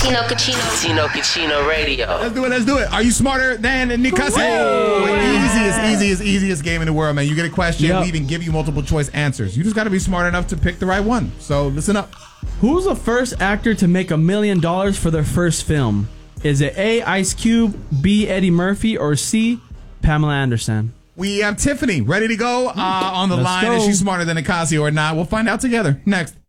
Tino Kachino Radio. Let's do it. Are you smarter than Nicasio? Easiest game in the world, man. You get a question, we even give you multiple choice answers. You just got to be smart enough to pick the right one. So listen up. Who's the first actor to make $1 million for their first film? Is it A, Ice Cube, B, Eddie Murphy, or C, Pamela Anderson? We have Tiffany ready to go on the line. Is she smarter than Nicasio or not? We'll find out together next.